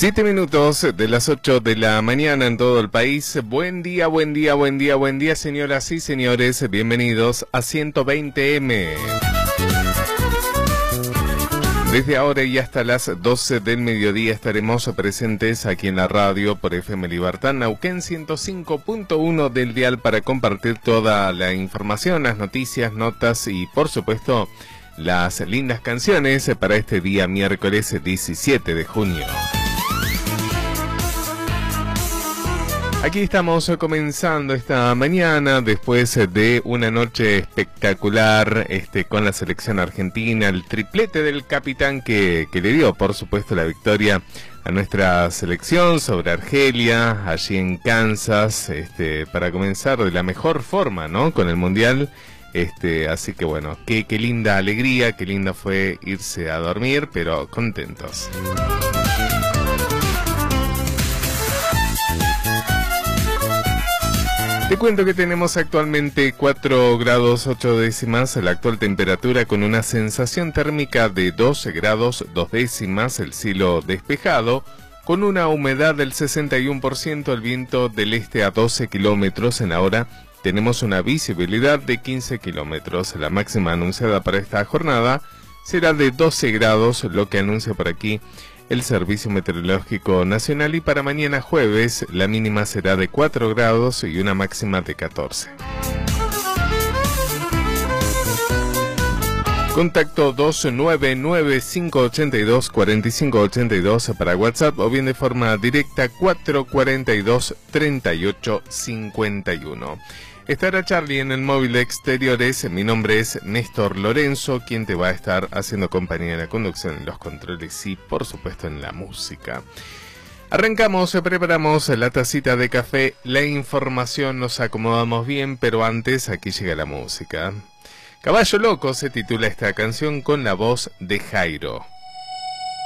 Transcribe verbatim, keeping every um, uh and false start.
Siete minutos de las ocho de la mañana en todo el país. Buen día, buen día, buen día, buen día, señoras y señores. Bienvenidos a ciento veinte eme. Desde ahora y hasta las doce del mediodía estaremos presentes aquí en la radio por F M Libertad Neuquén ciento cinco punto uno del dial para compartir toda la información, las noticias, notas y por supuesto las lindas canciones para este día miércoles diecisiete de junio. Aquí estamos comenzando esta mañana después de una noche espectacular este, con la selección argentina, el triplete del capitán que, que le dio por supuesto la victoria a nuestra selección sobre Argelia, allí en Kansas, este, para comenzar de la mejor forma, ¿no? Con el Mundial. Este, así que bueno, qué, qué linda alegría, qué linda fue irse a dormir, pero contentos. Te cuento que tenemos actualmente cuatro grados ocho décimas la actual temperatura con una sensación térmica de doce grados dos décimas, el cielo despejado, con una humedad del sesenta y uno por ciento, el viento del este a doce kilómetros en la hora. Tenemos una visibilidad de quince kilómetros. La máxima anunciada para esta jornada será de doce grados, lo que anuncia por aquí el Servicio Meteorológico Nacional, y para mañana jueves la mínima será de cuatro grados y una máxima de catorce. Contacto dos nueve nueve cinco ocho dos cuatro cinco ocho dos para WhatsApp o bien de forma directa cuatro cuatro dos tres ocho cinco uno. Estará Charlie en el móvil de exteriores. Mi nombre es Néstor Lorenzo, quien te va a estar haciendo compañía en la conducción, en los controles y por supuesto en la música. Arrancamos, preparamos la tacita de café, la información, nos acomodamos bien, pero antes aquí llega la música. Caballo Loco se titula esta canción con la voz de Jairo.